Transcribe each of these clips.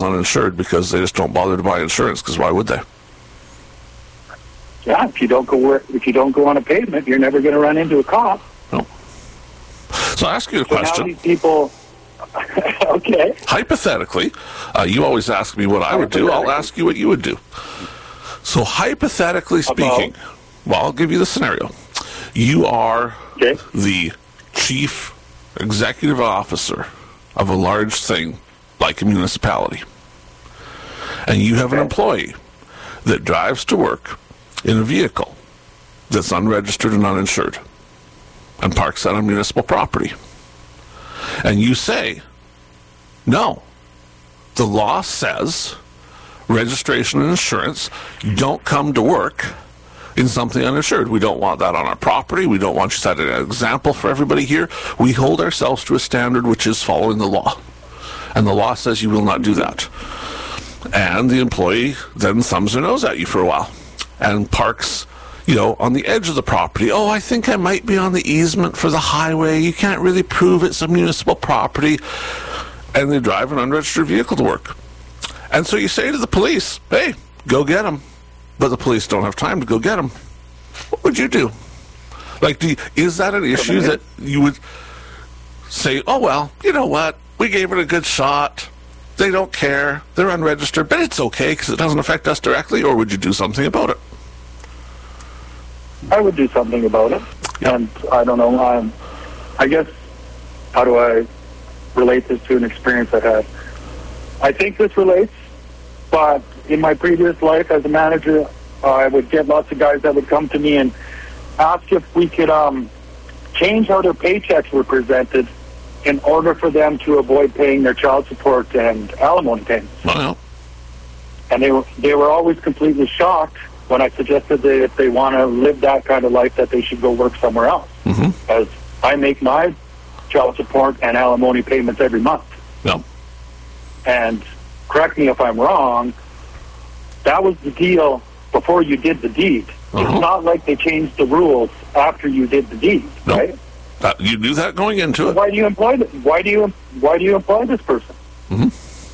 uninsured because they just don't bother to buy insurance, because why would they? Yeah, if you don't go on a pavement, you're never going to run into a cop. No. So I'll ask you a So question. now these people, okay. Hypothetically, you always ask me what I would do. I'll ask you what you would do. So hypothetically speaking, well, I'll give you the scenario. You are the chief executive officer of a large thing like a municipality. And you have an employee that drives to work in a vehicle that's unregistered and uninsured and parks that on municipal property. And you say, no, the law says registration and insurance, don't come to work in something uninsured. We don't want that on our property. We don't want you to set an example for everybody here. We hold ourselves to a standard which is following the law. And the law says you will not do that. And the employee then thumbs their nose at you for a while and parks, on the edge of the property. Oh, I think I might be on the easement for the highway. You can't really prove it's a municipal property. And they drive an unregistered vehicle to work. And so you say to the police, hey, go get them. But the police don't have time to go get them. What would you do? Is that an issue that you would say, oh, well, you know what? We gave it a good shot. They don't care. They're unregistered, but it's okay because it doesn't affect us directly, or would you do something about it? I would do something about it. Yep. And I don't know, I guess, how do I relate this to an experience I had? I think this relates, but in my previous life as a manager, I would get lots of guys that would come to me and ask if we could change how their paychecks were presented in order for them to avoid paying their child support and alimony payments. Well. And they were always completely shocked when I suggested that if they want to live that kind of life, that they should go work somewhere else. Mm-hmm. As I make my child support and alimony payments every month. Yep. And correct me if I'm wrong, that was the deal before you did the deed. Uh-huh. It's not like they changed the rules after you did the deed, right? You knew that going into So it. why do you employ this? Why do you employ this person? Mm-hmm.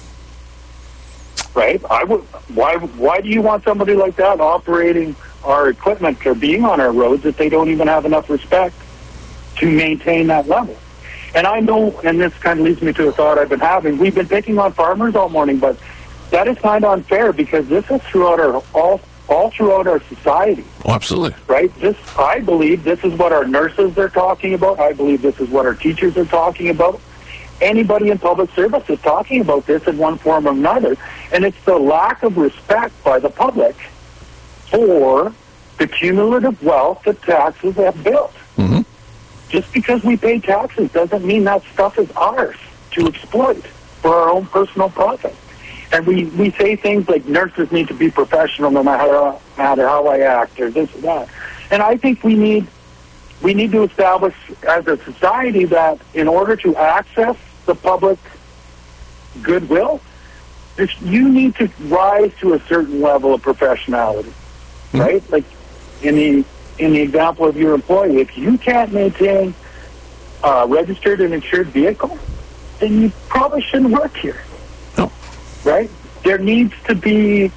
Right? Why do you want somebody like that operating our equipment or being on our roads if they don't even have enough respect to maintain that level? And I know, and this kind of leads me to a thought I've been having. We've been picking on farmers all morning, but that is kind of unfair because this is throughout all throughout our society. Oh, absolutely. Right? I believe this is what our nurses are talking about. I believe this is what our teachers are talking about. Anybody in public service is talking about this in one form or another. And it's the lack of respect by the public for the cumulative wealth that taxes have built. Mm-hmm. Just because we pay taxes doesn't mean that stuff is ours to exploit for our own personal profit. And we say things like nurses need to be professional no matter how I act or this or that. And I think we need to establish as a society that in order to access the public goodwill, you need to rise to a certain level of professionality, right? Like in the example of your employee, if you can't maintain a registered and insured vehicle, then you probably shouldn't work here. No. Right? There needs to be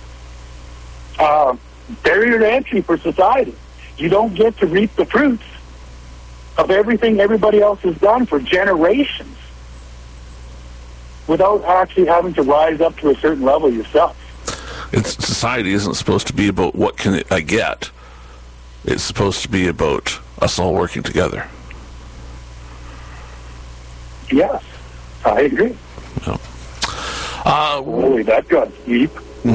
barrier to entry for society. You don't get to reap the fruits of everything everybody else has done for generations without actually having to rise up to a certain level yourself. Society isn't supposed to be about what can I get. It's supposed to be about us all working together. Yes, I agree. No. Holy, that got deep.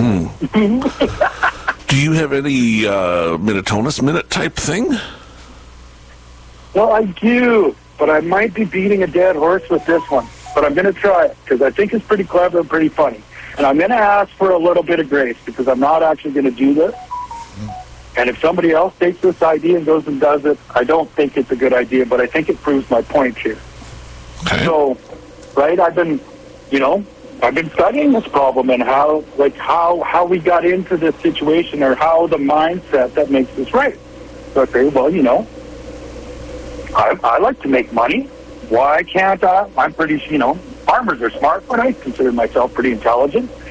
Do you have any Minnetonus Minute type thing? Well, I do, but I might be beating a dead horse with this one. But I'm going to try it because I think it's pretty clever and pretty funny. And I'm going to ask for a little bit of grace because I'm not actually going to do this. And if somebody else takes this idea and goes and does it, I don't think it's a good idea, but I think it proves my point here. Okay. So, right, I've been studying this problem and how we got into this situation or how the mindset that makes this right. So I say, well, I like to make money. Why can't I? I'm pretty, farmers are smart, but I consider myself pretty intelligent.